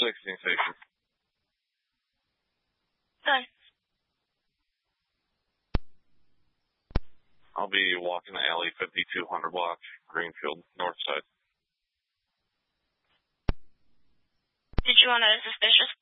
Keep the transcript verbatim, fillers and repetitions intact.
sixteen station. Done. I'll be walking the alley fifty-two hundred block, Greenfield, north side. Did you want a suspicious